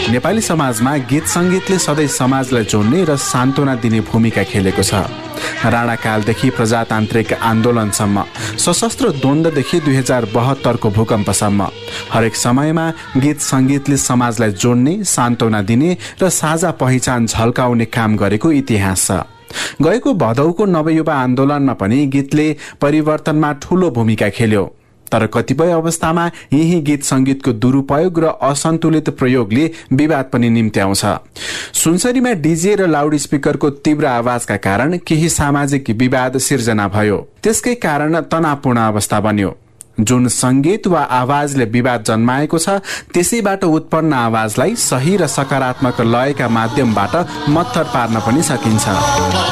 नेपाली समाजमा गीत सङ्गीतले सधैँ समाजलाई जोड्ने र सान्त्वना दिने भूमिका खेलेको छ। राणाकालदेखि प्रजातान्त्रिक आन्दोलनसम्म, सशस्त्र द्वन्द्वदेखि 2072 को भूकम्पसम्म हरेक समयमा गीत सङ्गीतले समाजलाई जोड्ने, सान्त्वना दिने र साझा पहिचान झल्काउने काम गरेको इतिहास छ। गएको भदौको नवयुवा आन्दोलनमा पनि गीतले परिवर्तनमा ठूलो भूमिका खेल्यो। तर कतिपय अवस्थामा यही गीत संगीतको दुरुपयोग र असन्तुलित प्रयोगले विवाद पनि निम्त्याउँछ। सुनसरीमा डीजे र लाउड स्पिकरको तीव्र आवाजका कारण केही सामाजिक विवाद सिर्जना भयो। त्यसकै कारण तनावपूर्ण अवस्था बन्यो। जुन संगीत वा आवाजले विवाद जन्माएको छ, त्यसैबाट उत्पन्न आवाजलाई सही र सकारात्मक लयका माध्यमबाट मत्थर पार्न पनि सकिन्छ।